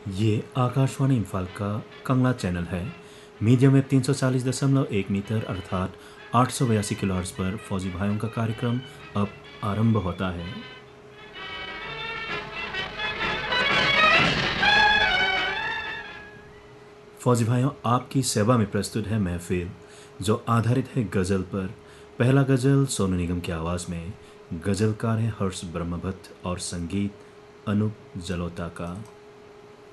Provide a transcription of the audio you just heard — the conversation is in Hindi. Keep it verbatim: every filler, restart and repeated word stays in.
ये आकाशवाणी इम्फाल का कंगला चैनल है। मीडियम वेव तीन सौ चालीस दशमलव एक मीटर अर्थात आठ सौ बयासी किलो हर्ट्ज़ पर फौजी भाइयों का कार्यक्रम अब आरंभ होता है। फौजी भाइयों, आपकी सेवा में प्रस्तुत है महफिल जो आधारित है गज़ल पर। पहला गज़ल सोनू निगम की आवाज़ में। गज़लकार है हर्ष ब्रह्मभट्ट और संगीत अनूप जलोटा का।